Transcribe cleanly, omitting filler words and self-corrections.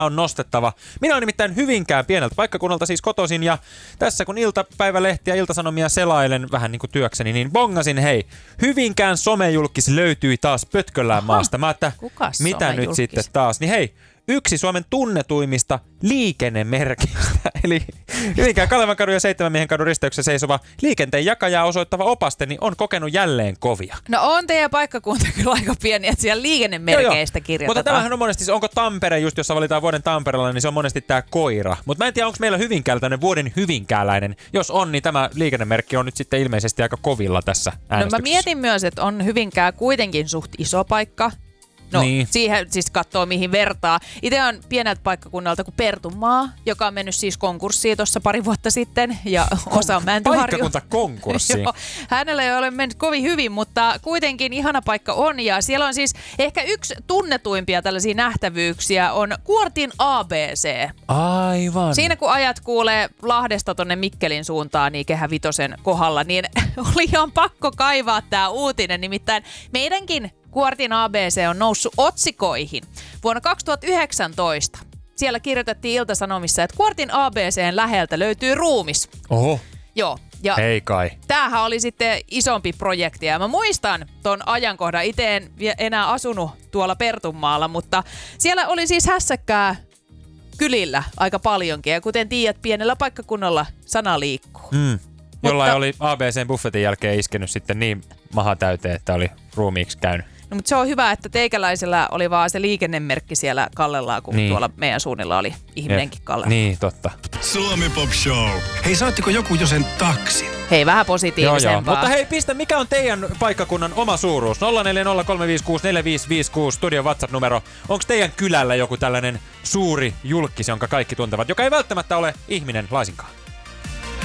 on nostettava. Minä olen nimittäin Hyvinkään pieneltä paikkakunnalta siis kotoisin ja tässä kun iltapäivälehtiä ja iltasanomia selailen vähän niin kuin työkseni, niin bongasin hei, Hyvinkään somejulkis löytyi taas Pötkölään maasta. Mä että mitä nyt sitten taas, niin hei, yksi Suomen tunnetuimmista liikennemerkistä, eli Hyvinkään Kalevankadun ja Seitsemänmiehenkadun risteyksessä seisova liikenteen jakajaa osoittava opaste, niin on kokenut jälleen kovia. No on teidän paikkakunta kyllä aika pieni, että siellä liikennemerkeistä kirjoitetaan. Mutta tämähän on monesti, onko Tampere, just jos valitaan vuoden Tampereella, niin se on monesti tää koira. Mutta mä en tiedä, onko meillä Hyvinkäällä tämmöinen vuoden hyvinkääläinen. Jos on, niin tämä liikennemerkki on nyt sitten ilmeisesti aika kovilla tässä äänestyksessä. No mä mietin myös, että on Hyvinkää kuitenkin suht iso paikka. No, niin. Siihen siis katsoo mihin vertaa. Itse on pieneltä paikkakunnalta kuin Pertunmaa, joka on mennyt siis konkurssiin tuossa pari vuotta sitten ja osa on Mäntyharju. Paikkakunta konkurssiin. Joo, hänellä ei ole mennyt kovin hyvin, mutta kuitenkin ihana paikka on ja siellä on siis ehkä yksi tunnetuimpia tällaisia nähtävyyksiä on Kuortin ABC. Aivan. Siinä kun ajat kuulee Lahdesta tonne Mikkelin suuntaan niin Kehä Vitosen kohdalla, niin oli ihan pakko kaivaa tää uutinen, nimittäin meidänkin Kuortin ABC on noussut otsikoihin. Vuonna 2019 siellä kirjoitettiin Ilta-Sanomissa, että Kuortin ABC:n läheltä löytyy ruumis. Oho. Joo. Ja ei kai. Tämähän oli sitten isompi projekti ja mä muistan ton ajankohdan. Itse en enää asunut tuolla Pertunmaalla, mutta siellä oli siis hässäkkää kylillä aika paljonkin. Ja kuten tiedät, pienellä paikkakunnalla sana liikkuu. Jollain oli ABC:n buffetin jälkeen iskenyt sitten niin maha täyteen, että oli ruumiiksi käynyt. No, mutta se on hyvä, että teikäläisellä oli vaan se liikennemerkki siellä kallellaan, kun tuolla meidän suunnilla oli ihminenkin kallella. Niin, totta. Suomi Pop Show. Hei, saatteko joku jo sen taksin? Hei, vähän positiivisempaa. Joo. Mutta hei, mikä on teidän paikkakunnan oma suuruus? 0403564556 studion WhatsApp-numero. Onko teidän kylällä joku tällainen suuri julkkis, jonka kaikki tuntevat, joka ei välttämättä ole ihminen laisinkaan?